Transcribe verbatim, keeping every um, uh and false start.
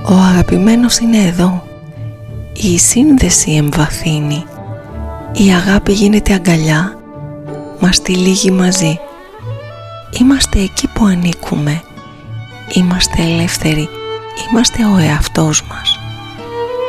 Ο αγαπημένος είναι εδώ. Η σύνδεση εμβαθύνει. Η αγάπη γίνεται αγκαλιά. Μας τυλίγει μαζί. Είμαστε εκεί που ανήκουμε. Είμαστε ελεύθεροι. Είμαστε ο εαυτός μας.